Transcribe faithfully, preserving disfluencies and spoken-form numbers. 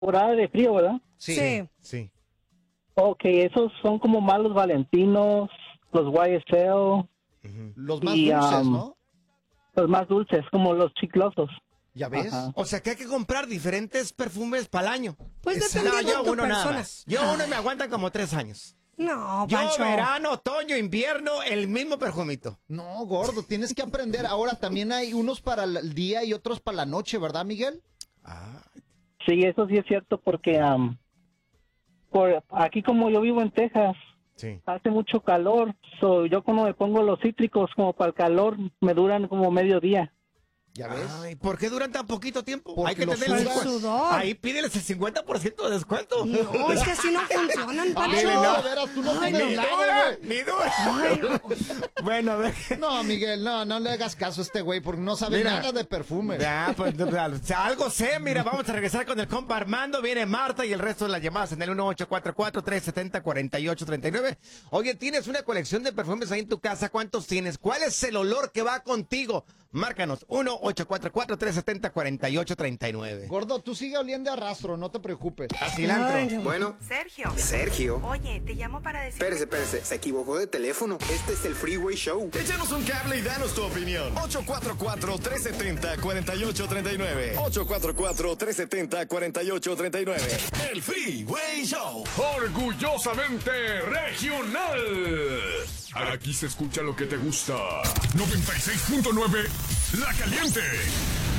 temporada de frío, ¿verdad? Sí. Sí. Sí. Ok, esos son como más los Valentinos, los Y S L, Ujú. Los más Y, dulces, um, ¿no? los más dulces, como los chiclosos. ¿Ya ves? Ajá. O sea que hay que comprar diferentes perfumes para el año. Pues Esa- dependiendo no, yo de tu uno nada persona. más. Yo uno me aguantan como tres años. No, Yo Pancho. verano, otoño, invierno, el mismo perfumito. No, gordo, tienes que aprender. Ahora también hay unos para el día y otros para la noche, ¿verdad, Miguel? Ah, Sí, eso sí es cierto porque um, por aquí como yo vivo en Texas, sí. hace mucho calor. So, yo cuando me pongo los cítricos como para el calor, me duran como medio día. ¿Ya ves? Ay, ¿por qué duran tan poquito tiempo? Porque Hay que lo tener el sudas. cincuenta. Sudor. Ahí pídeles el cincuenta por ciento de descuento. No, es que así no funcionan, Ay, Pancho. no, de veras, tú no Ay, tienes Ni nada, dura, güey. ni dura. Bueno, a ver. No, Miguel, no, no le hagas caso a este güey porque no sabe Mira. nada de perfume. Ya, pues, o sea, algo sé, mira, vamos a regresar con el compa Armando, viene Marta y el resto de las llamadas en el uno ocho cuatro cuatro, tres siete cero, cuatro ocho tres nueve. Oye, tienes una colección de perfumes ahí en tu casa, ¿cuántos tienes? ¿Cuál es el olor que va contigo? Márcanos, uno ocho cuatro cuatro, tres siete cero, cuatro ocho tres nueve. Gordo, tú sigue oliendo a rastro, no te preocupes. A cilantro. Ay, no. Bueno, Sergio. Sergio. Oye, te llamo para decir... Espérese, espérese, se equivocó de teléfono. Este es el Freeway Show. Échanos un cable y danos tu opinión. ocho cuatro cuatro, tres siete cero, cuatro ocho tres nueve. ocho cuatro cuatro, tres siete cero, cuatro ocho tres nueve. El Freeway Show. Orgullosamente regional. Aquí se escucha lo que te gusta. noventa y seis punto nueve La Caliente.